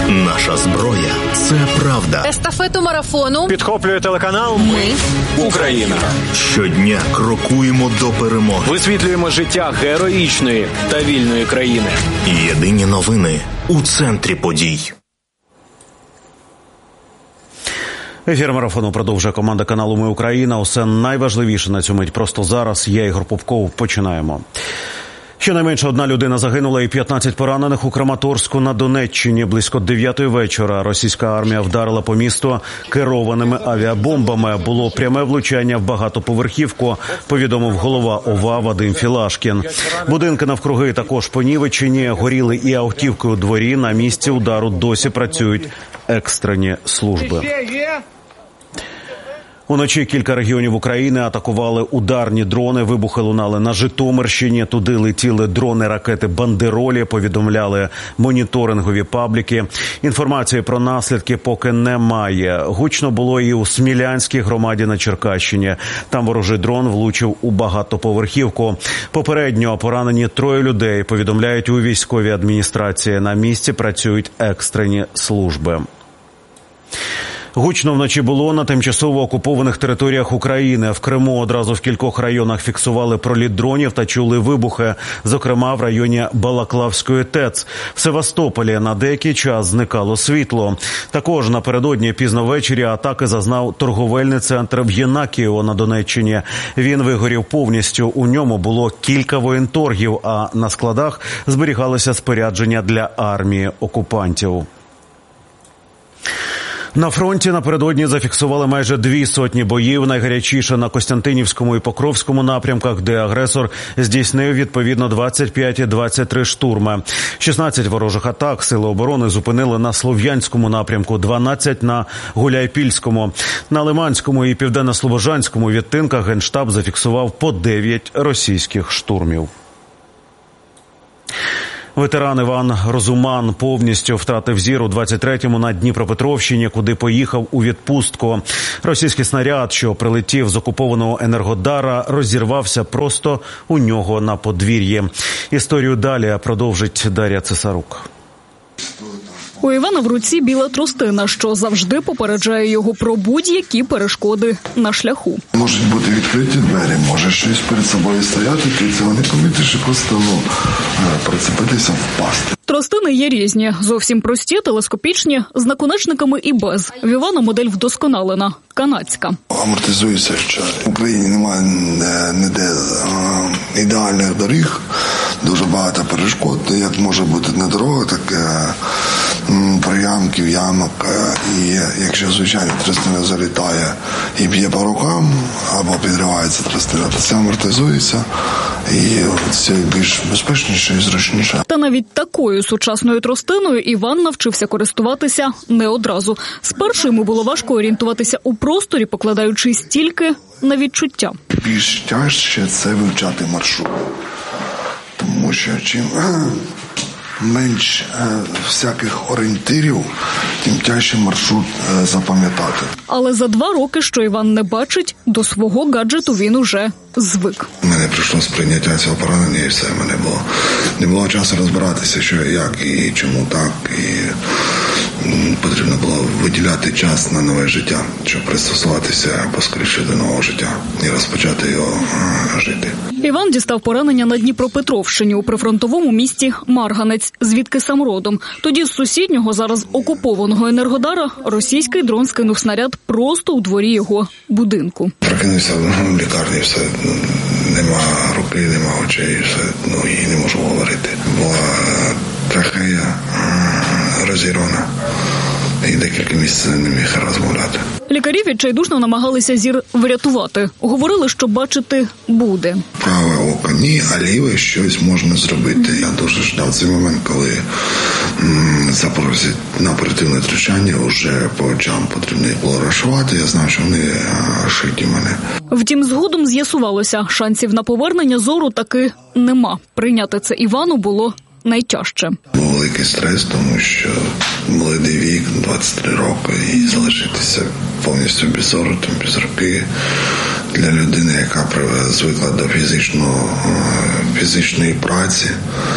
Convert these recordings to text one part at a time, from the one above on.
Наша зброя – це правда. Естафету марафону підхоплює телеканал «Ми Україна». Щодня крокуємо до перемоги. Висвітлюємо життя героїчної та вільної країни. Єдині новини у центрі подій. Ефір марафону продовжує команда каналу «Ми Україна». Усе найважливіше на цю мить просто зараз. Я, Ігор Попков. Починаємо. Щонайменше одна людина загинула і 15 поранених у Краматорську на Донеччині. Близько 9-ї вечора російська армія вдарила по місту керованими авіабомбами. Було пряме влучання в багатоповерхівку, повідомив голова ОВА Вадим Філашкін. Будинки навкруги також понівечені, горіли і автівки у дворі. На місці удару досі працюють екстрені служби. Уночі кілька регіонів України атакували ударні дрони. Вибухи лунали на Житомирщині. Туди летіли дрони-ракети «Бандеролі», повідомляли моніторингові пабліки. Інформації про наслідки поки немає. Гучно було і у Смілянській громаді на Черкащині. Там ворожий дрон влучив у багатоповерхівку. Попередньо поранені 3 людей, повідомляють у військовій адміністрації. На місці працюють екстрені служби. Гучно вночі було на тимчасово окупованих територіях України. В Криму одразу в кількох районах фіксували проліт дронів та чули вибухи, зокрема в районі Балаклавської ТЕЦ. В Севастополі на деякий час зникало світло. Також напередодні пізно ввечері атаки зазнав торговельний центр в Єнакієво на Донеччині. Він вигорів повністю. У ньому було кілька воєнторгів, а на складах зберігалося спорядження для армії окупантів. На фронті напередодні зафіксували майже 200 боїв, найгарячіше на Костянтинівському і Покровському напрямках, де агресор здійснив відповідно 25 і 23 штурми. 16 ворожих атак сили оборони зупинили на Слов'янському напрямку, 12 на Гуляйпільському. На Лиманському і Південно-Слобожанському відтинках Генштаб зафіксував по 9 російських штурмів. Ветеран Іван Розуман повністю втратив зір у 23-му на Дніпропетровщині, куди поїхав у відпустку. Російський снаряд, що прилетів з окупованого Енергодара, розірвався просто у нього на подвір'ї. Історію далі продовжить Дар'я Цесарук. У Івана в руці біла тростина, що завжди попереджає його про будь-які перешкоди на шляху. Можуть бути відкриті двері, може щось перед собою стояти, ти цього не помітиш і просто прицепитися, впасти. Тростини є різні, зовсім прості, телескопічні, з наконечниками і без. В Івана модель вдосконалена, канадська. Амортизується, що в Україні немає ніде ідеальних доріг, дуже багато перешкод. Як може бути не дорога, так проямків, ямок. І якщо, звичайно, тростина залітає і б'є по рукам, або підривається тростина, то це амортизується і це більш безпечніше і зручніше. Та навіть такою сучасною тростиною Іван навчився користуватися не одразу. Спершу йому було важко орієнтуватися у просторі, покладаючись тільки на відчуття. Більш тяжче це вивчати маршрут. Тому що чим менш всяких орієнтирів, тим тяжче маршрут запам'ятати. Але за 2 роки, що Іван не бачить, до свого гаджету він уже звик. Мене прийшло сприйняття цього поранення і все. Мене не було часу розбиратися, що як і чому так. І потрібно було виділяти час на нове життя, щоб пристосуватися поскоріше до нового життя і розпочати його жити. Іван дістав поранення на Дніпропетровщині у прифронтовому місті Марганець, звідки сам родом. Тоді з сусіднього, зараз окупованого Енергодара, російський дрон скинув снаряд просто у дворі його будинку. Прокинувся в лікарні, все, нема руки, нема очей, все, і не можу говорити. Була трахея розірвана. І декілька місяців не міг розмовляти. Лікарі відчайдушно намагалися зір врятувати. Говорили, що бачити буде. Праве око ні, а ліве щось можна зробити. Я дуже ждав цей момент, коли запросять на оперативне втручання. Вже по очам потрібно було розшивати. Я знав, що вони шиті мене. Втім, згодом з'ясувалося, шансів на повернення зору таки нема. Прийняти це Івану було найтяжче. Великий стрес, тому що молодий вік, 23 роки, і залишитися повністю без зору, без руки для людини, яка звикла до фізичної праці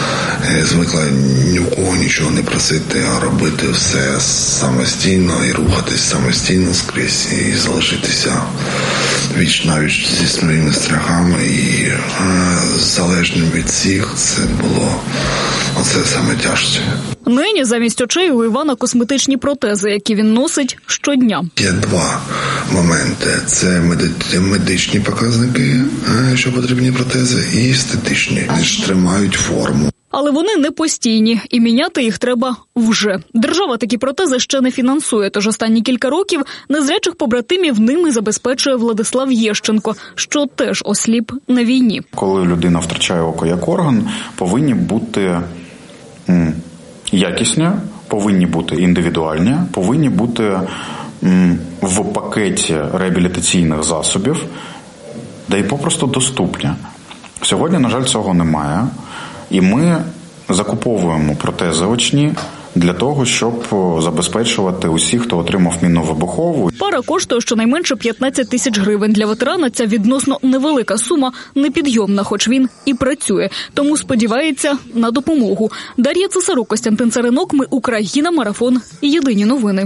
звикла ні у кого нічого не просити, а робити все самостійно і рухатись самостійно скрізь, і залишитися віч-навіч зі своїми страхами і залежним від всіх. Це було саме тяжче. Нині замість очей у Івана косметичні протези, які він носить щодня. Є два моменти. Це медичні показники, що потрібні протези, і естетичні. Вони ж тримають форму. Але вони не постійні, і міняти їх треба вже. Держава такі протези ще не фінансує, тож останні кілька років незрячих побратимів ними забезпечує Владислав Єщенко, що теж осліп на війні. Коли людина втрачає око як орган, повинні бути якісні, повинні бути індивідуальні, повинні бути в пакеті реабілітаційних засобів, де й попросту доступні. Сьогодні, на жаль, цього немає. І ми закуповуємо протези очні для того, щоб забезпечувати усіх, хто отримав мінно-вибухову. Пара коштує щонайменше 15 тисяч гривень. Для ветерана ця відносно невелика сума непідйомна, хоч він і працює. Тому сподівається на допомогу. Дар'я Цесарук, Костянтин Царинок, Ми Україна, Марафон. Єдині новини.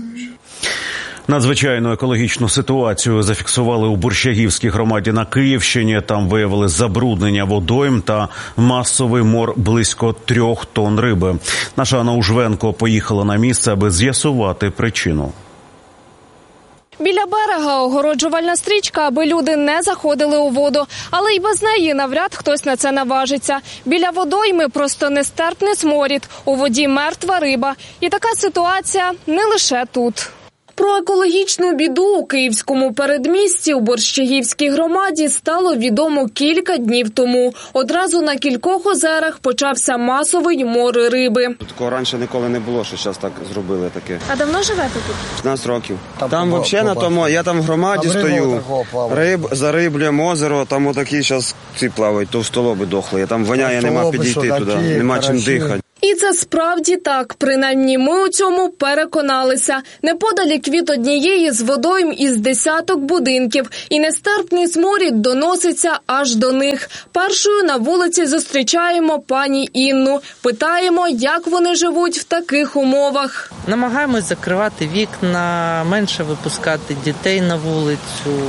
Надзвичайну екологічну ситуацію зафіксували у Борщагівській громаді на Київщині. Там виявили забруднення водойм та масовий мор близько 3 тонн риби. Наша Анна Ужвенко поїхала на місце, аби з'ясувати причину. Біля берега огороджувальна стрічка, аби люди не заходили у воду. Але й без неї навряд хтось на це наважиться. Біля водойми просто нестерпний сморід, у воді мертва риба. І така ситуація не лише тут. Про екологічну біду у київському передмісті у Борщагівській громаді стало відомо кілька днів тому. Одразу на кількох озерах почався масовий мор риби. Такого раніше ніколи не було, що зараз так зробили таке. А давно живете тут? 15 років. Там взагалі на тому, я там в громаді стою, зариблюємо озеро, там отакі зараз ці плавають, товстолоби дохли. Там воняє, нема підійти туди, нема чим дихати. І це справді так. Принаймні ми у цьому переконалися. Неподалік від однієї з водойм із десяток будинків. І нестерпний сморід доноситься аж до них. Першою на вулиці зустрічаємо пані Інну. Питаємо, як вони живуть в таких умовах. Намагаємось закривати вікна, менше випускати дітей на вулицю.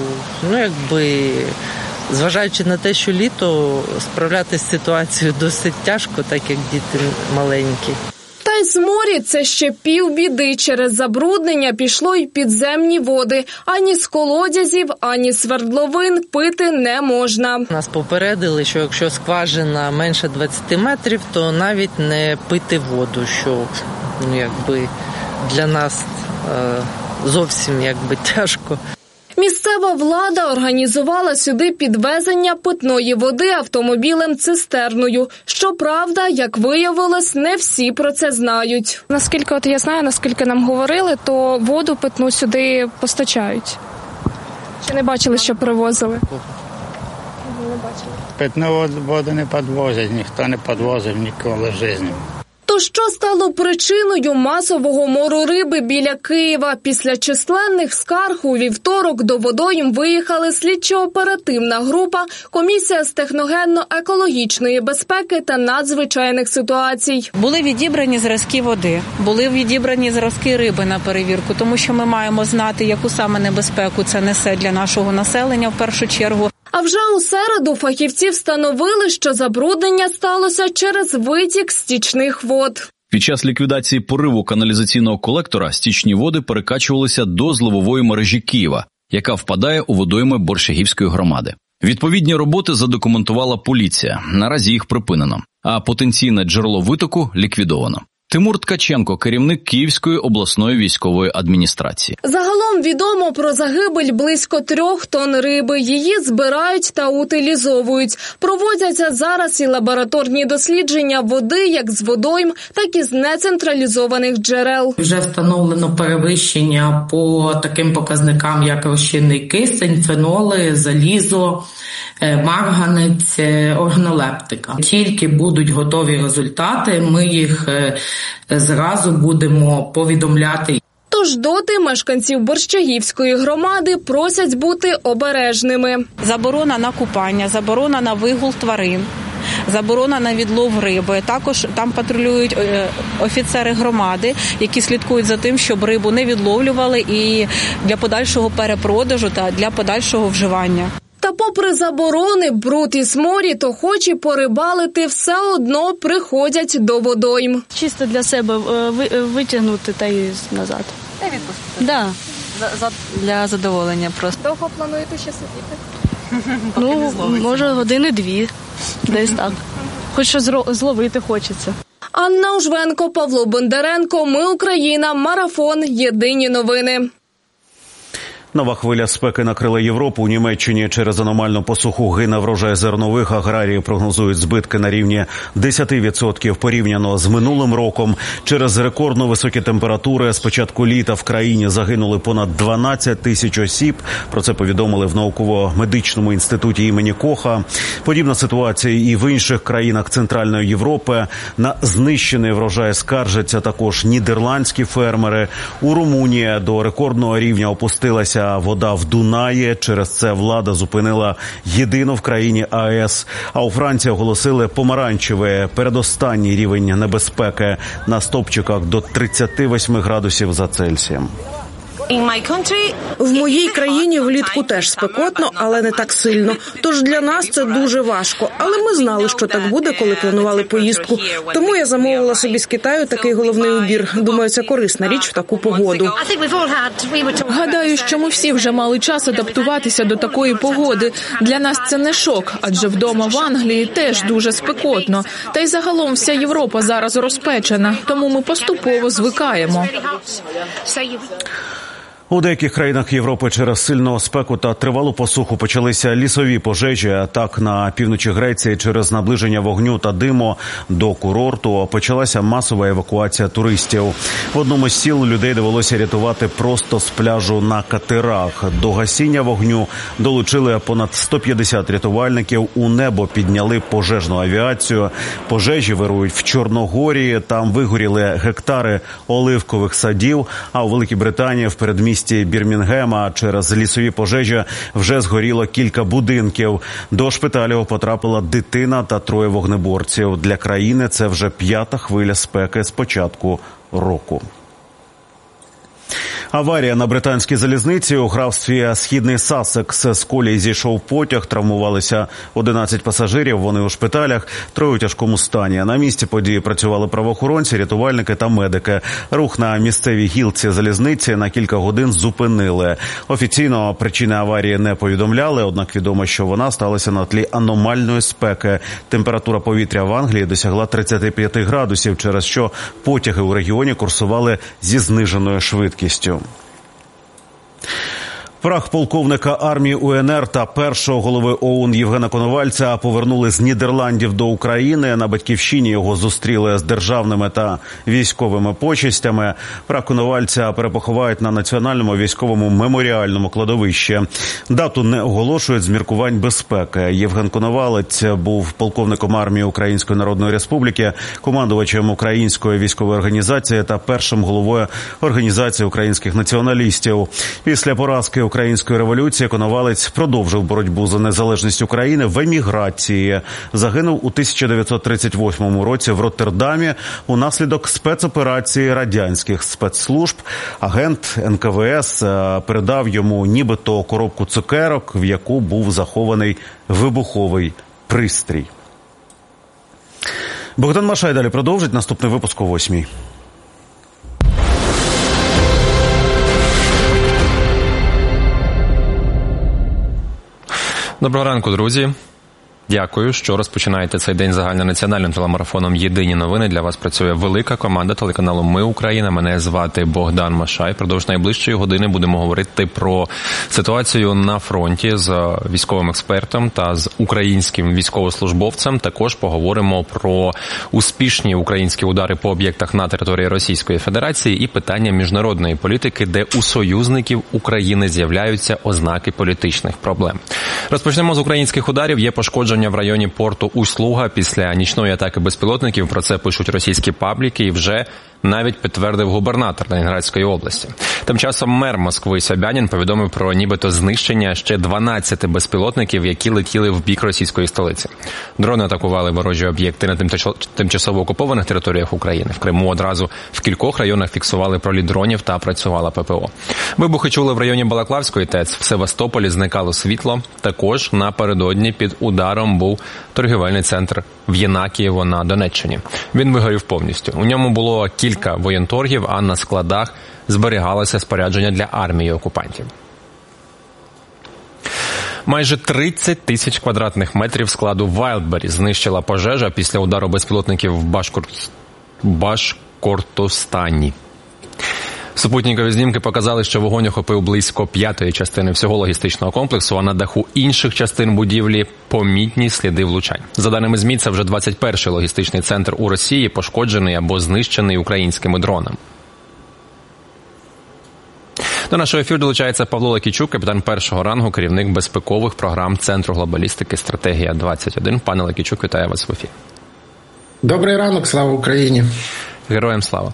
Зважаючи на те, що літо, справлятися з ситуацією досить тяжко, так як діти маленькі. Та й сморід – це ще півбіди. Через забруднення пішло й підземні води. Ані з колодязів, ані з свердловин пити не можна. Нас попередили, що якщо скважина менше 20 метрів, то навіть не пити воду, що для нас зовсім тяжко. Місцева влада організувала сюди підвезення питної води автомобілем-цистерною. Щоправда, як виявилось, не всі про це знають. Наскільки я знаю, наскільки нам говорили, то воду питну сюди постачають. Чи не бачили, що привозили? Не бачили. Питну воду не підвозять, ніхто не підвозив ніколи в житті. То що стало причиною масового мору риби біля Києва? Після численних скарг у вівторок до водойм виїхали слідчо-оперативна група, комісія з техногенно-екологічної безпеки та надзвичайних ситуацій. Були відібрані зразки води, були відібрані зразки риби на перевірку, тому що ми маємо знати, яку саме небезпеку це несе для нашого населення в першу чергу. А вже у середу фахівці встановили, що забруднення сталося через витік стічних вод. Під час ліквідації пориву каналізаційного колектора стічні води перекачувалися до зливової мережі Києва, яка впадає у водойми Борщагівської громади. Відповідні роботи задокументувала поліція. Наразі їх припинено, а потенційне джерело витоку ліквідовано. Тимур Ткаченко, керівник Київської обласної військової адміністрації. Загалом відомо про загибель близько 3 тонн риби. Її збирають та утилізовують. Проводяться зараз і лабораторні дослідження води як з водойм, так і з нецентралізованих джерел. Вже встановлено перевищення по таким показникам, як розчинний кисень, феноли, залізо, марганець, органолептика. Тільки будуть готові результати, ми їх зразу будемо повідомляти. Тож доти мешканців Борщагівської громади просять бути обережними. Заборона на купання, заборона на вигул тварин, заборона на відлов риби. Також там патрулюють офіцери громади, які слідкують за тим, щоб рибу не відловлювали і для подальшого перепродажу та для подальшого вживання. Та попри заборони, бруд і сморід, охочі порибалити все одно приходять до водойм. Чисто для себе витягнути та й назад. Та відпустити? Да. Для задоволення просто. Довго плануєте ще сидіти? Може, години-дві, десь так. Хоч що зловити хочеться. Анна Ужвенко, Павло Бондаренко, Ми Україна, Марафон, Єдині новини. Нова хвиля спеки накрила Європу. У Німеччині через аномальну посуху гине врожай зернових. Аграрії прогнозують збитки на рівні 10% порівняно з минулим роком. Через рекордно високі температури з початку літа в країні загинули понад 12 тисяч осіб. Про це повідомили в науково-медичному інституті імені Коха. Подібна ситуація і в інших країнах Центральної Європи. На знищений врожай скаржаться також нідерландські фермери. У Румунії до рекордного рівня опустилася вода в Дунаї. Через це влада зупинила єдину в країні АЕС. А у Франції оголосили помаранчевий передостанній рівень небезпеки на стопчиках до 38 градусів за Цельсієм. В моїй країні влітку теж спекотно, але не так сильно. Тож для нас це дуже важко. Але ми знали, що так буде, коли планували поїздку. Тому я замовила собі з Китаю такий головний убір. Думаю, це корисна річ в таку погоду. Гадаю, що ми всі вже мали час адаптуватися до такої погоди. Для нас це не шок, адже вдома в Англії теж дуже спекотно. Та й загалом вся Європа зараз розпечена, тому ми поступово звикаємо. У деяких країнах Європи через сильну спеку та тривалу посуху почалися лісові пожежі. Так, на півночі Греції через наближення вогню та диму до курорту почалася масова евакуація туристів. В одному з сіл людей довелося рятувати просто з пляжу на катерах. До гасіння вогню долучили понад 150 рятувальників. У небо підняли пожежну авіацію. Пожежі вирують в Чорногорії. Там вигоріли гектари оливкових садів. А у Великій Британії в передмісті Бірмінгема через лісові пожежі вже згоріло кілька будинків. До шпиталю потрапила дитина та 3 вогнеборців. Для країни це вже 5-та хвиля спеки з початку року. Аварія на британській залізниці. У графстві Східний Сассекс з колії зійшов потяг. Травмувалися 11 пасажирів. Вони у шпиталях, 3 у тяжкому стані. На місці події працювали правоохоронці, рятувальники та медики. Рух на місцевій гілці залізниці на кілька годин зупинили. Офіційно причини аварії не повідомляли, однак відомо, що вона сталася на тлі аномальної спеки. Температура повітря в Англії досягла 35 градусів, через що потяги у регіоні курсували зі зниженою швидкістю. Прах полковника армії УНР та першого голови ОУН Євгена Коновальця повернули з Нідерландів до України. На батьківщині його зустріли з державними та військовими почестями. Прах Коновальця перепоховають на Національному військовому меморіальному кладовищі. Дату не оголошують з міркувань безпеки. Євген Коновалець був полковником армії Української Народної Республіки, командувачем Української військової організації та першим головою Організації українських націоналістів. Після поразки Української революції Коновалець продовжив боротьбу за незалежність України в еміграції. Загинув у 1938 році в Роттердамі унаслідок спецоперації радянських спецслужб. Агент НКВС передав йому нібито коробку цукерок, в яку був захований вибуховий пристрій. Богдан Машай далі продовжить. Наступний випуск о 8:00. Доброго ранку, друзі. Дякую, що розпочинаєте цей день загальнонаціональним телемарафоном «Єдині новини». Для вас працює велика команда телеканалу «Ми Україна». Мене звати Богдан Машай. Продовж найближчої години будемо говорити про ситуацію на фронті з військовим експертом та з українським військовослужбовцем. Також поговоримо про успішні українські удари по об'єктах на території Російської Федерації і питання міжнародної політики, де у союзників України з'являються ознаки політичних проблем. Розпочнемо з українських ударів. Є пошкодження в районі порту Усть-Луга після нічної атаки безпілотників. Про це пишуть російські пабліки. І вже навіть підтвердив губернатор Ленінградської області. Тим часом мер Москви Собянін повідомив про нібито знищення ще 12 безпілотників, які летіли в бік російської столиці. Дрони атакували ворожі об'єкти на тимчасово окупованих територіях України. В Криму одразу в кількох районах фіксували проліт дронів та працювала ППО. Вибухи чули в районі Балаклавської ТЕЦ. В Севастополі зникало світло. Також напередодні під ударом був торгівельний центр в Єнакієво на Донеччині. Він вигорів повністю. У ньому було кілька воєнторгів, а на складах зберігалося спорядження для армії окупантів. Майже 30 тисяч квадратних метрів складу Вайлдбері знищила пожежа після удару безпілотників в Башкортостані. Супутникові знімки показали, що вогонь охопив близько 1/5 частини всього логістичного комплексу, а на даху інших частин будівлі помітні сліди влучань. За даними ЗМІ, це вже 21-й логістичний центр у Росії, пошкоджений або знищений українськими дронами. До нашого ефіру долучається Павло Лакійчук, капітан першого рангу, керівник безпекових програм Центру глобалістики «Стратегія-21». Пане Лакійчук, вітаю вас в ефірі. Добрий ранок, слава Україні. Героям слава.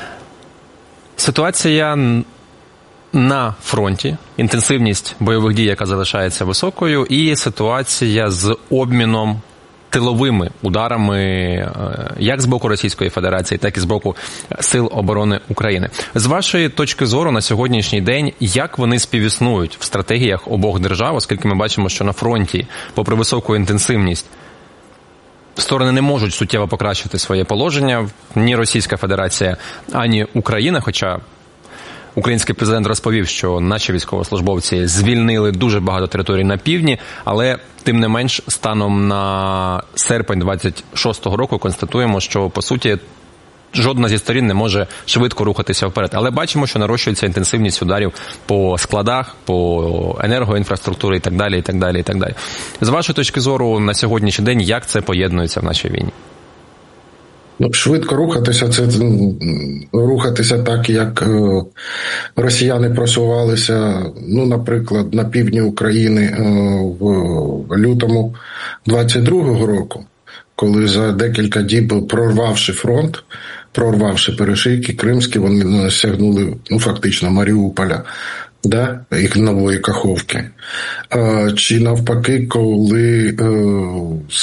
Ситуація на фронті, інтенсивність бойових дій, яка залишається високою, і ситуація з обміном тиловими ударами як з боку Російської Федерації, так і з боку Сил оборони України. З вашої точки зору на сьогоднішній день, як вони співіснують в стратегіях обох держав, оскільки ми бачимо, що на фронті, попри високу інтенсивність, сторони не можуть суттєво покращити своє положення, ні Російська Федерація, ані Україна, хоча український президент розповів, що наші військовослужбовці звільнили дуже багато територій на півдні, але тим не менш станом на серпень 26-го року констатуємо, що по суті жодна зі сторін не може швидко рухатися вперед. Але бачимо, що нарощується інтенсивність ударів по складах, по енергоінфраструктурі і так далі, і так далі, і так далі. З вашої точки зору на сьогоднішній день, як це поєднується в нашій війні? Швидко рухатися – це рухатися так, як росіяни просувалися, наприклад, на півдні України в лютому 22-го року, коли за декілька діб, прорвавши фронт, прорвавши перешийки кримські, вони сягнули, фактично, Маріуполя, їх нової Каховки. Чи навпаки, коли